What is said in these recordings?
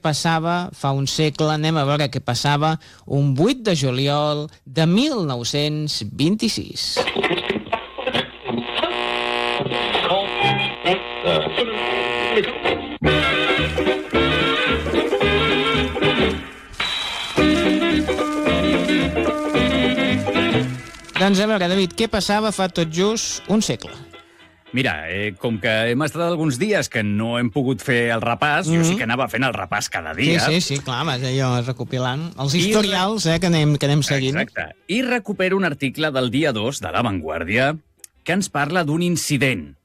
passava fa un segle. Anem a veure què passava un 8 de juliol de 1926. Doncs a veure, David, què passava fa tot just un segle? Mira, com que hem estat alguns dies que no hem pogut fer el repàs, jo sí que anava fent el repàs cada dia. Sí, clar, vas allò recopilant els historials que anem seguint. Exacte. I recupero un article del dia 2 de La Vanguardia que ens parla d'un incident.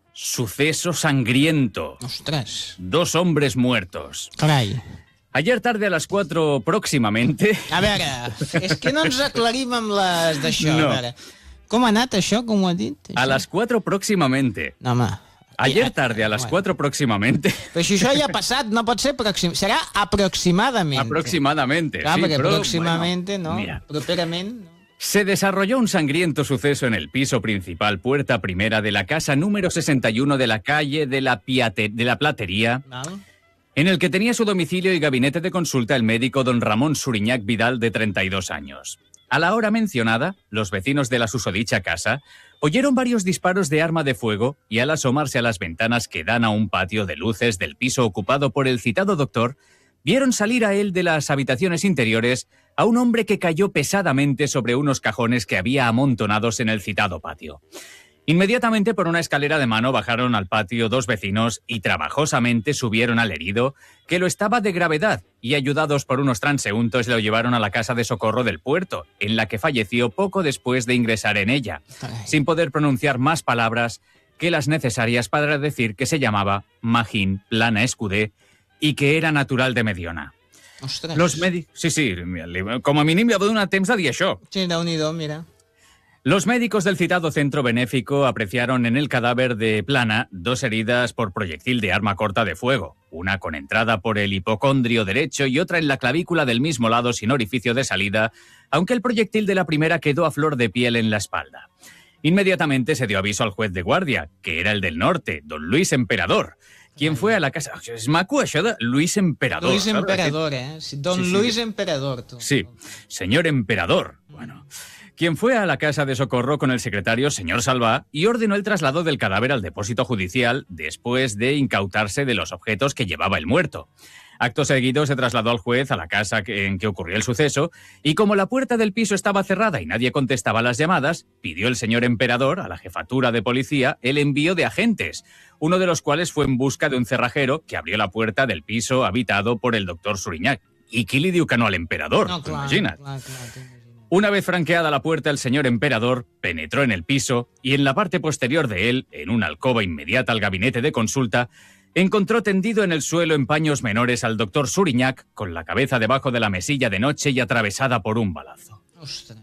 Suceso sangriento. Ostres. 2 hombres muertos. Carai. Ayer tarde a las 4 próximamente... A veure, és que no ens aclarim amb les d'això. No. A veure, com ha anat això, com ho ha dit? Això? A las 4 próximamente. No, home. Ayer tarde a las 4 próximamente. Però si això ja ha passat, no pot ser pròxim. Serà aproximadament. Aproximadamente, Clar, sí, perquè però... pròximamente, bueno, no. Mira. Properament, no. Se desarrolló un sangriento suceso en el piso principal, puerta primera de la casa número 61 de la calle de la Platería, Val? en el que tenía su domicilio y gabinete de consulta el médico don Ramón Suriñac Vidal, de 32 años. A la hora mencionada, los vecinos de la susodicha casa oyeron varios disparos de arma de fuego y al asomarse a las ventanas que dan a un patio de luces del piso ocupado por el citado doctor, vieron salir a él de las habitaciones interiores a un hombre que cayó pesadamente sobre unos cajones que había amontonados en el citado patio. Inmediatamente por una escalera de mano bajaron al patio 2 vecinos y trabajosamente subieron al herido, que lo estaba de gravedad, y ayudados por unos transeúntes lo llevaron a la casa de socorro del puerto, en la que falleció poco después de ingresar en ella, sin poder pronunciar más palabras que las necesarias para decir que se llamaba Magín Plana Escudé y que era natural de Mediona. Ostres. Los médicos... Sí, com a mínim hi ha donat temps de dir això. Sí, Déu-n'hi-do, mira. Los médicos del citado centro benéfico apreciaron en el cadáver de Plana 2 heridas por proyectil de arma corta de fuego, una con entrada por el hipocondrio derecho y otra en la clavícula del mismo lado sin orificio de salida, aunque el proyectil de la primera quedó a flor de piel en la espalda. Inmediatamente se dio aviso al juez de guardia, que era el del norte, don Luis Emperador, quien fue a la casa... És maco això de Luis Emperador. Luis Emperador, sí, don Sí. Luis Emperador, tú. Sí, señor Emperador. Bueno, quien fue a la casa de socorro con el secretario, señor Salvá, y ordenó el traslado del cadáver al depósito judicial después de incautarse de los objetos que llevaba el muerto. Acto seguido se trasladó al juez a la casa en que ocurrió el suceso y como la puerta del piso estaba cerrada y nadie contestaba las llamadas, pidió el señor Emperador a la jefatura de policía el envío de agentes, uno de los cuales fue en busca de un cerrajero que abrió la puerta del piso habitado por el doctor Suriñac. ¿Y qui li diu que no al emperador? No, clar, Imagina't. clar, t'imagines. Una vez franqueada la puerta, el señor Emperador penetró en el piso y en la parte posterior de él, en una alcoba inmediata al gabinete de consulta, encontró tendido en el suelo en paños menores al doctor Suriñac, con la cabeza debajo de la mesilla de noche y atravesada por un balazo. Ostres.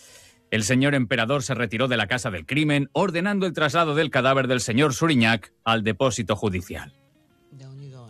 El señor Emperador se retiró de la casa del crimen, ordenando el traslado del cadáver del señor Suriñac al depósito judicial. Déu-n'hi-do,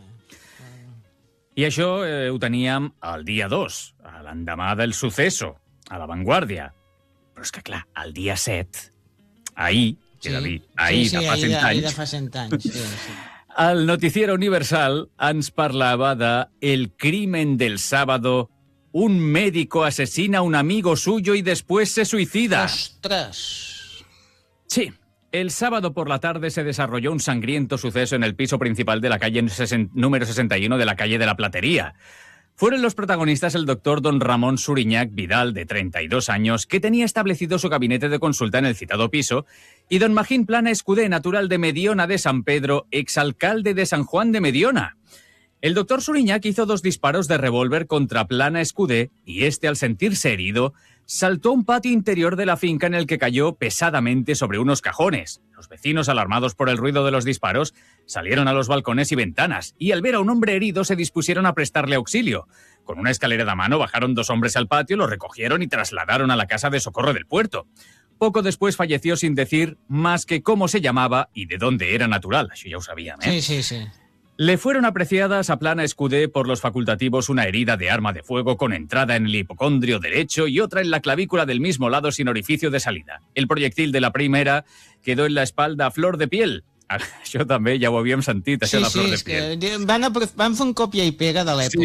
I això ho teníem al dia 2, a l'endemà del suceso, a La Vanguardia. Però és que, clar, el dia 7, ahir, Sí, de ahir de fa 100 anys, fa 100 anys, sí. el Noticiero Universal ens parlava de el crimen del sábado. Un médico asesina a un amigo suyo y después se suicida. Ostres! Sí, el sábado por la tarde se desarrolló un sangriento suceso en el piso principal de la calle número 61 de la calle de la Platería. Fueron los protagonistas el doctor don Ramón Suriñac Vidal, de 32 años, que tenía establecido su gabinete de consulta en el citado piso, y don Magín Plana Escudé, natural de Mediona de San Pedro, exalcalde de San Juan de Mediona. El doctor Suriñac hizo 2 disparos de revólver contra Plana Escudé y este, al sentirse herido, saltó a un patio interior de la finca en el que cayó pesadamente sobre unos cajones. Los vecinos, alarmados por el ruido de los disparos, salieron a los balcones y ventanas y al ver a un hombre herido se dispusieron a prestarle auxilio. Con una escalera de mano bajaron 2 hombres al patio, lo recogieron y trasladaron a la casa de socorro del puerto. Poco después falleció sin decir más que cómo se llamaba y de dónde era natural. Això ja ho sabíem, eh? Sí. Le fueron apreciadas a Plana Escudé por los facultativos una herida de arma de fuego con entrada en el hipocondrio derecho y otra en la clavícula del mismo lado sin orificio de salida. El proyectil de la primera quedó en la espalda a flor de piel. Això també ja ho havíem sentit, això de la flor de piel. Sí, és que van fer un còpia i pega de l'època.